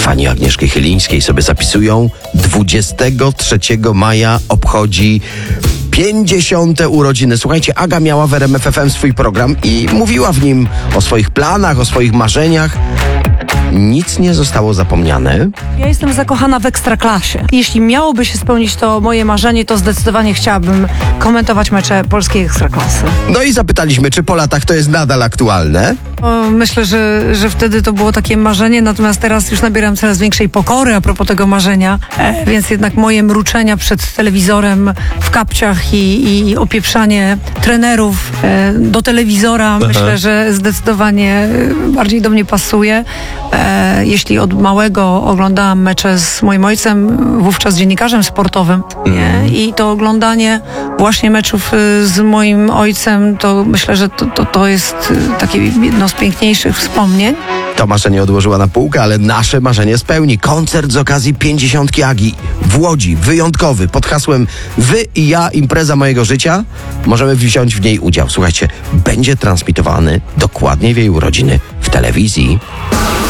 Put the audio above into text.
Fani Agnieszki Chylińskiej sobie zapisują. 23 maja obchodzi 50. urodziny. Słuchajcie, Aga miała w RMF FM swój program i mówiła w nim o swoich planach, o swoich marzeniach. Nic nie zostało zapomniane. Ja jestem zakochana w Ekstraklasie. Jeśli miałoby się spełnić to moje marzenie, to zdecydowanie chciałabym komentować mecze polskiej Ekstraklasy. No i zapytaliśmy, czy po latach to jest nadal aktualne? Myślę, że wtedy to było takie marzenie, natomiast teraz już nabieram coraz większej pokory a propos tego marzenia, więc jednak moje mruczenia przed telewizorem w kapciach i opieprzanie trenerów do telewizora, myślę, że zdecydowanie bardziej do mnie pasuje. Jeśli od małego oglądałam mecze z moim ojcem, wówczas dziennikarzem sportowym, i to oglądanie właśnie meczów z moim ojcem, to myślę, że to jest takie jedno z piękniejszych wspomnień. To marzenie odłożyła na półkę, ale nasze marzenie spełni. Koncert z okazji 50. Agi w Łodzi, wyjątkowy, pod hasłem Wy i ja, impreza mojego życia. Możemy wziąć w niej udział. Słuchajcie, będzie transmitowany dokładnie w jej urodziny w telewizji.